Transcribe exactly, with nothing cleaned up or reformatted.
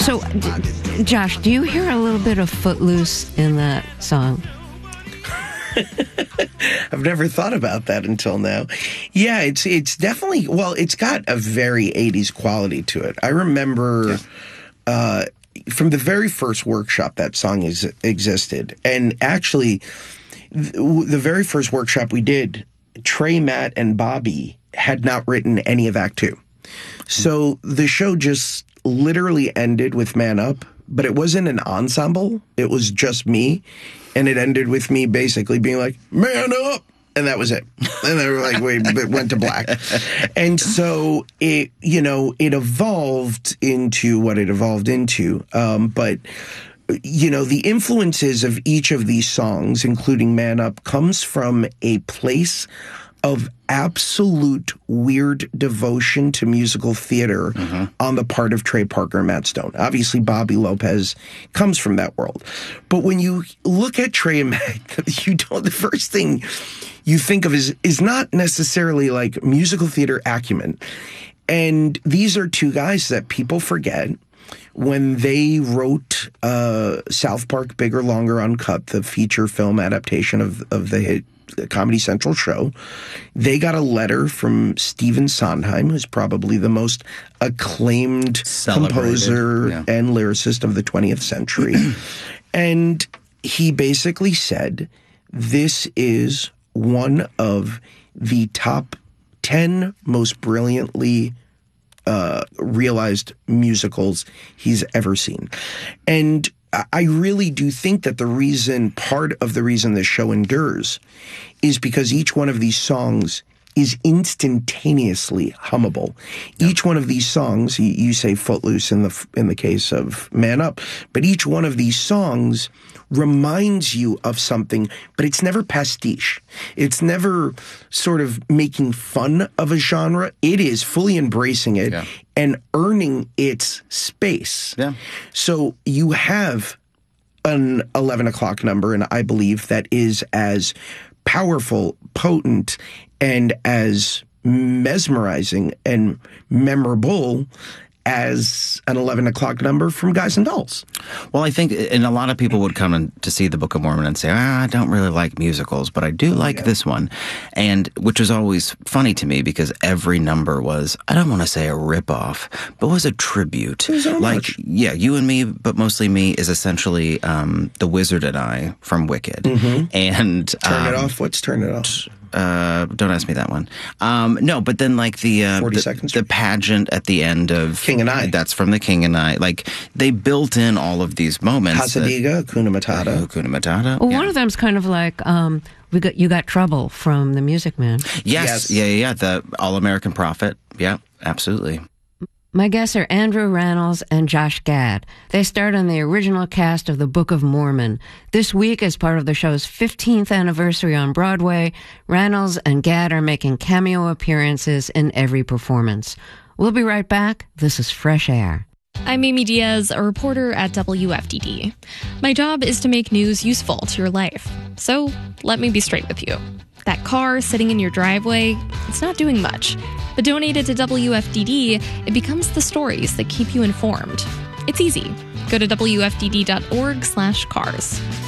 So, d- Josh, do you hear a little bit of Footloose in that song? I've never thought about that until now. Yeah, it's it's definitely, well, it's got a very eighties quality to it. I remember yeah. uh, from the very first workshop that song is, existed. And actually, th- the very first workshop we did, Trey, Matt, and Bobby had not written any of Act Two. So the show just literally ended with Man Up, but it wasn't an ensemble. It was just me. And it ended with me basically being like, man up. And that was it. And they were like, wait, it went to black. And so it, you know, it evolved into what it evolved into. Um, but, you know, the influences of each of these songs, including Man Up, comes from a place of absolute weird devotion to musical theater mm-hmm. on the part of Trey Parker and Matt Stone. Obviously, Bobby Lopez comes from that world. But when you look at Trey and Matt, you don't, the first thing you think of is, is not necessarily like musical theater acumen. And these are two guys that people forget. When they wrote uh, South Park Bigger, Longer, Uncut, the feature film adaptation of, of the hit Comedy Central show, they got a letter from Stephen Sondheim, who's probably the most acclaimed composer yeah. and lyricist of the twentieth century. And he basically said, this is one of the top ten most brilliantly uh, realized musicals he's ever seen. And I really do think that the reason, part of the reason this show endures is because each one of these songs is instantaneously hummable. Yep. Each one of these songs, you, you say Footloose in the in the case of Man Up, but each one of these songs reminds you of something, but it's never pastiche. It's never sort of making fun of a genre. It is fully embracing it yeah. and earning its space. Yeah. So you have an eleven o'clock number, and I believe that is as powerful, potent, and as mesmerizing and memorable as an eleven o'clock number from Guys and Dolls. Well, I think, and a lot of people would come in to see the Book of Mormon and say, ah, I don't really like musicals, but I do like yeah. this one. And which was always funny to me because every number was, I don't want to say a ripoff, but was a tribute. So like, much. yeah, You and Me, but mostly Me is essentially um, The Wizard and I from Wicked. Mm-hmm. And Turn um, It Off. What's Turn It Off? Uh, don't ask me that one. Um, no, but then like the uh, forty the, seconds. the pageant at the end of King and I. That's from the King and I. Like they built in all of these moments. Hasadiga, Hakuna Matata. Uh, Hakuna Matata. Well, yeah. one of them's kind of like um, we got you got Trouble from The Music Man. Yes, yes. yeah, yeah, yeah. The All American Prophet. Yeah, absolutely. My guests are Andrew Rannells and Josh Gad. They starred on the original cast of The Book of Mormon. This week, as part of the show's fifteenth anniversary on Broadway, Rannells and Gad are making cameo appearances in every performance. We'll be right back. This is Fresh Air. I'm Amy Diaz, a reporter at W F D D. My job is to make news useful to your life. So let me be straight with you. That car sitting in your driveway, it's not doing much. But donated to W F D D, it becomes the stories that keep you informed. It's easy. Go to W F D D dot org slash cars.